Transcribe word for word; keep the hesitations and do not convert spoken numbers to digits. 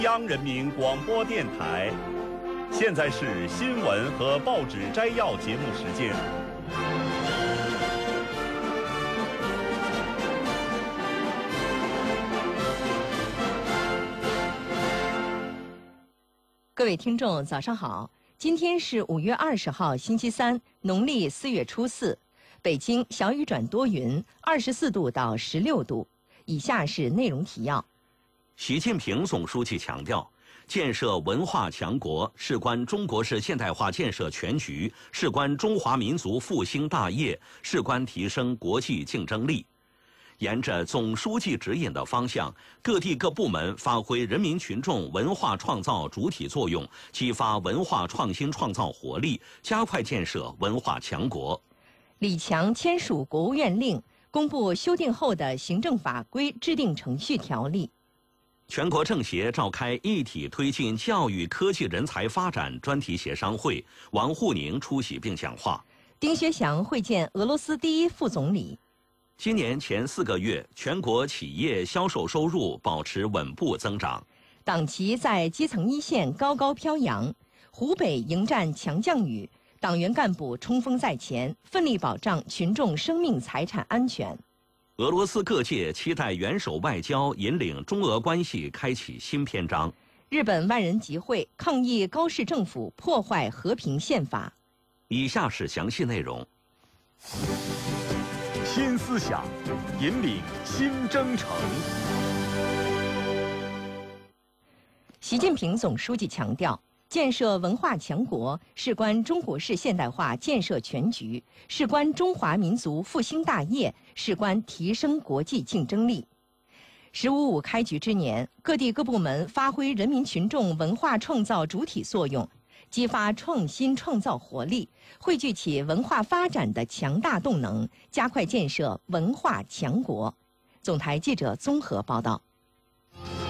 央人民广播电台，现在是新闻和报纸摘要节目时间。 各位听众，早上好！今天是五月二十号，星期三，农历四月初四。北京小雨转多云，二十四度到十六度。以下是内容提要。 习近平总书记强调，建设文化强国事关中国式现代化建设全局，事关中华民族复兴大业，事关提升国际竞争力。沿着总书记指引的方向，各地各部门发挥人民群众文化创造主体作用，激发文化创新创造活力，加快建设文化强国。 李强签署国务院令，公布修订后的行政法规制定程序条例。 全国政协召开一体推进教育科技人才发展专题协商会，王沪宁出席并讲话。 丁薛祥会见俄罗斯第一副总理。 今年前四个月，全国企业销售收入保持稳步增长。 党旗在基层一线高高飘扬，湖北迎战强降雨，党员干部冲锋在前，奋力保障群众生命财产安全。 俄罗斯各界期待元首外交引领中俄关系开启新篇章。 日本万人集会抗议高市政府破坏和平宪法。 以下是详细内容。 新思想，引领新征程。 习近平总书记强调，建设文化强国事关中国式现代化建设全局，事关中华民族复兴大业，事关提升国际竞争力。十五五开局之年，各地各部门发挥人民群众文化创造主体作用，激发创新创造活力，汇聚起文化发展的强大动能，加快建设文化强国。总台记者综合报道。